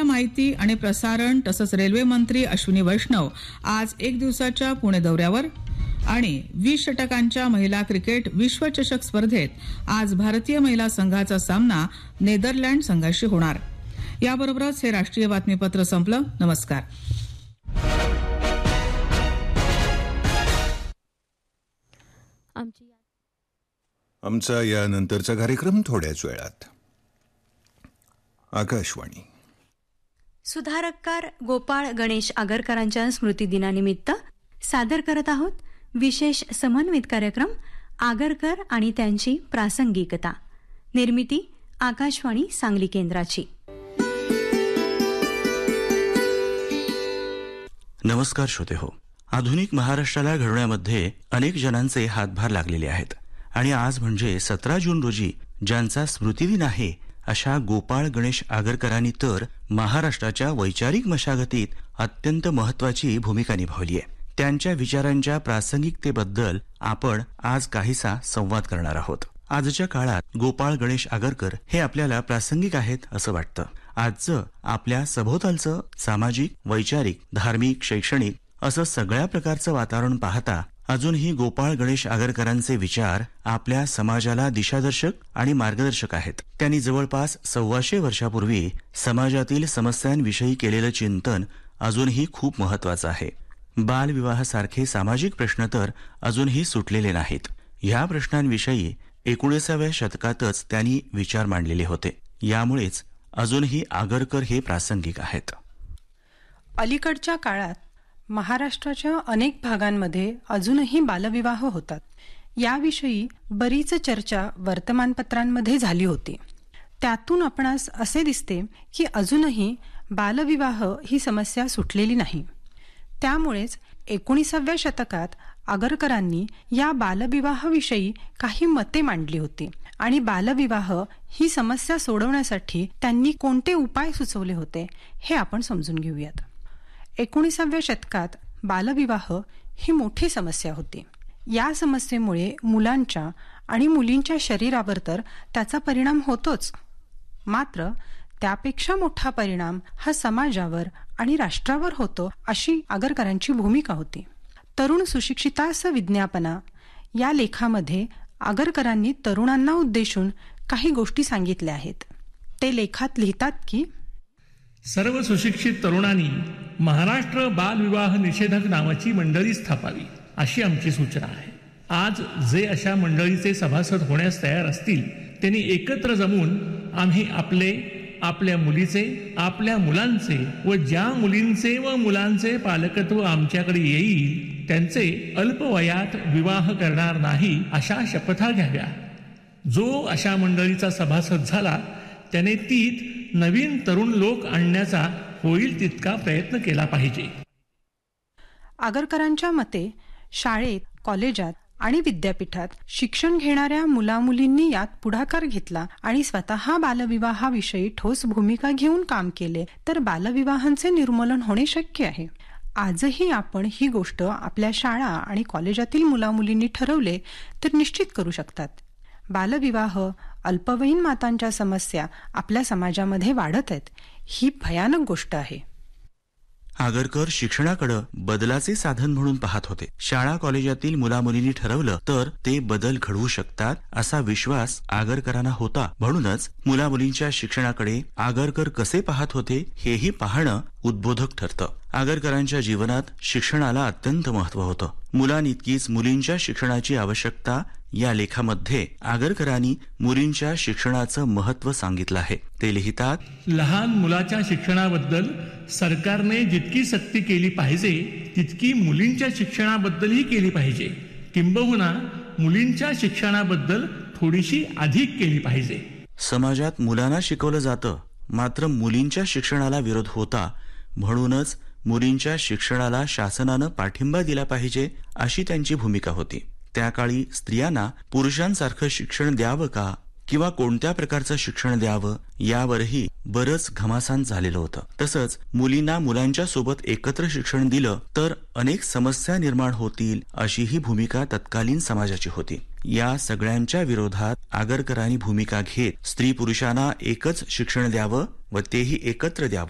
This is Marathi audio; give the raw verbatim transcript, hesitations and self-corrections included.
केंद्रीय माहिती आणि प्रसारण तसंच रेल्वे मंत्री अश्विनी वैष्णव आज एक दिवसाच्या पुणे दौऱ्यावर. आणि वीस षटकांच्या महिला क्रिकेट विश्वचषक स्पर्धेत आज भारतीय महिला संघाचा सामना नेदरलँड संघाशी होणार. याबरोबरच हे राष्ट्रीय बातमीपत्र संपलं. नमस्कार. आमचा यानंतरचा कार्यक्रम थोड्याच वेळात. आकाशवाणी. सुधारककार गोपाळ गणेश आगरकरांच्या स्मृतिदिनानिमित्त सादर करत आहोत विशेष समन्वित कार्यक्रम आगरकर आणि त्यांची प्रासंगिकता. निर्मिती आकाशवाणी सांगली केंद्राची. नमस्कार श्रोतेहो. आधुनिक महाराष्ट्राला घडवण्यामध्ये अनेक जणांचे हातभार लागलेले आहेत आणि आज म्हणजे सतरा जून रोजी ज्यांचा स्मृतिदिन आहे अशा गोपाळ गणेश आगरकरांनी तर महाराष्ट्राच्या वैचारिक मशागतीत अत्यंत महत्वाची भूमिका निभावली आहे. त्यांच्या विचारांच्या प्रासंगिकतेबद्दल आपण आज काहीसा संवाद करणार आहोत. आजच्या काळात गोपाळ गणेश आगरकर हे आपल्याला प्रासंगिक आहेत असं वाटतं. आजचं आपल्या सभोवतालचं सामाजिक, वैचारिक, धार्मिक, शैक्षणिक असं सगळ्या प्रकारचं वातावरण पाहता अजूनही गोपाळ गणेश आगरकरांचे विचार आपल्या समाजाला दिशादर्शक आणि मार्गदर्शक आहेत. त्यांनी जवळपास सव्वाशे वर्षापूर्वी समाजातील समस्यांविषयी केलेलं चिंतन अजूनही खूप महत्वाचं आहे. बालविवाहासारखे सामाजिक प्रश्न तर अजूनही सुटलेले नाहीत. ह्या प्रश्नांविषयी एकोणीसाव्या शतकातच त्यांनी विचार मांडलेले होते. यामुळेच अजूनही आगरकर हे प्रासंगिक आहेत. अलीकडच्या काळात महाराष्ट्राच्या अनेक भागांमध्ये अजूनही बालविवाह होतात. याविषयी बरीच चर्चा वर्तमानपत्रांमध्ये झाली होती. त्यातून आपणास असे दिसते की अजूनही बालविवाह ही समस्या सुटलेली नाही. त्यामुळेच एकोणीसाव्या शतकात आगरकरांनी या बालविवाहाविषयी काही मते मांडली होती आणि बालविवाह ही समस्या सोडवण्यासाठी त्यांनी कोणते उपाय सुचवले होते हे आपण समजून घेऊयात. एकोणीसाव्या शतकात बालविवाह ही मोठी समस्या होती. या समस्येमुळे मुलांच्या आणि मुलींच्या शरीरावर तर त्याचा परिणाम होतोच, मात्र त्यापेक्षा मोठा परिणाम हा समाजावर आणि राष्ट्रावर होतो अशी आगरकरांची भूमिका होती. तरुण सुशिक्षितास विज्ञापना या लेखामध्ये आगरकरांनी तरुणांना उद्देशून काही गोष्टी सांगितल्या आहेत. ते लेखात लिहितात की सर्व सुशिक्षित तरुणांनी महाराष्ट्र बालविवाह निषेधक नावाची मंडळी स्थापावी अशी आमची सूचना आहे. आज जे अशा मंडळीचे सभासद होण्यास तयार असतील त्यांनी एकत्र जमून आम्ही आपले आपल्या मुलीचे, आपल्या मुलांचे व ज्या मुलींचे व मुलांचे पालकत्व आमच्याकडे येईल त्यांचे अल्पवयात विवाह करणार नाही अशा शपथा घ्याव्या. जो अशा मंडळीचा सभासद झाला त्याने तीत नवीन तरुण लोक आणण्याचा होईल तितका प्रयत्न केला पाहिजे. आगरकरांच्या मते शाळेत, कॉलेजात आणि विद्यापीठात शिक्षण घेणाऱ्या मुलामुलींनी यात पुढाकार घेतला आणि स्वतः बालविवाहाविषयी ठोस भूमिका घेऊन काम केले तर बालविवाहांचे निर्मूलन होणे शक्य आहे. आजही आपण ही गोष्ट आपल्या शाळा आणि कॉलेजातील मुलामुलींनी ठरवले तर निश्चित करू शकतात. बालविवाह, अल्पवयीन मातांच्या समस्या आपल्या समाजामध्ये वाढत आहेत. ही भयानक गोष्ट आहे. आगरकर शिक्षणाकडे बदलाचे साधन म्हणून पाहत होते. शाळा कॉलेजातील मुलामुलींनी ठरवलं तर ते बदल घडवू शकतात असा विश्वास आगरकरांना होता. म्हणूनच मुलामुलींच्या शिक्षणाकडे आगरकर कसे पाहत होते हेही पाहणं उद्बोधक ठरतं. आगरकरांच्या जीवनात शिक्षणाला अत्यंत महत्व होतं. मुलांइतकीच मुलींच्या शिक्षणाची आवश्यकता या लेखामध्ये आगरकरांनी मुलींच्या शिक्षणाचं महत्व सांगितलं आहे. ते लिहितात, लहान मुलाच्या शिक्षणाबद्दल सरकारने जितकी सक्ती केली पाहिजे तितकी मुलींच्या शिक्षणाबद्दलही केली पाहिजे. किंबहुना मुलींच्या शिक्षणाबद्दल थोडीशी अधिक केली पाहिजे. समाजात मुलांना शिकवलं जातं मात्र मुलींच्या शिक्षणाला विरोध होता. म्हणूनच मुलींच्या शिक्षणाला शासनानं पाठिंबा दिला पाहिजे अशी त्यांची भूमिका होती. त्या काळी स्त्रियांना पुरुषांसारखं शिक्षण द्यावं का किंवा कोणत्या प्रकारचं शिक्षण द्यावं यावरही बरंच घमासान झालेलं होतं. तसंच मुलींना मुलांच्या सोबत एकत्र शिक्षण दिलं तर अनेक समस्या निर्माण होतील अशी ही भूमिका तत्कालीन समाजाची होती. या सगळ्यांच्या विरोधात आगरकरांनी भूमिका घेत स्त्री पुरुषांना एकच शिक्षण द्यावं व तेही एकत्र द्यावं